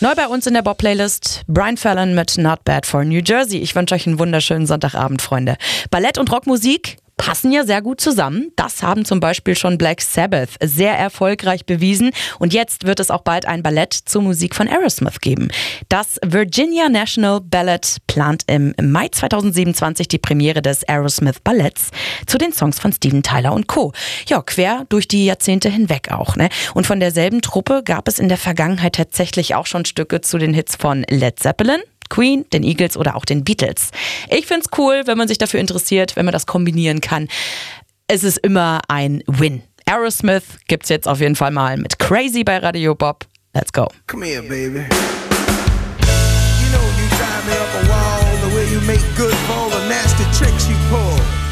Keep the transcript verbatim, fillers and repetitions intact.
Neu bei uns in der Bob-Playlist Brian Fallon mit Not Bad for New Jersey. Ich wünsche euch einen wunderschönen Sonntagabend, Freunde. Ballett und Rockmusik passen ja sehr gut zusammen. Das haben zum Beispiel schon Black Sabbath sehr erfolgreich bewiesen. Und jetzt wird es auch bald ein Ballett zur Musik von Aerosmith geben. Das Virginia National Ballet plant im Mai zweitausendsiebenundzwanzig die Premiere des Aerosmith Balletts zu den Songs von Steven Tyler und Co. Ja, quer durch die Jahrzehnte hinweg auch, ne? Und von derselben Truppe gab es in der Vergangenheit tatsächlich auch schon Stücke zu den Hits von Led Zeppelin, Queen, den Eagles oder auch den Beatles. Ich find's cool, wenn man sich dafür interessiert, wenn man das kombinieren kann. Es ist immer ein Win. Aerosmith gibt's jetzt auf jeden Fall mal mit Crazy bei Radio Bob. Let's go. Come here, baby. You know you drive me up a wall the way you make good for all the nasty tricks you pull.